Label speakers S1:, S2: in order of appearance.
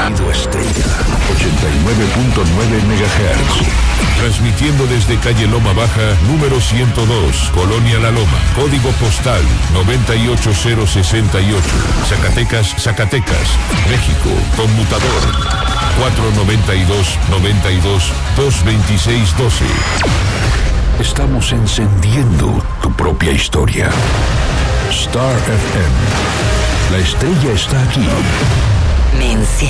S1: Sonido Estrella, 89.9 MHz.
S2: Transmitiendo desde calle Loma Baja, número 102, Colonia La Loma. Código postal 98068. Zacatecas, Zacatecas, México. Conmutador 492-92-226-12.
S1: Estamos encendiendo tu propia historia. Star FM. La estrella está aquí.
S3: Me enciende.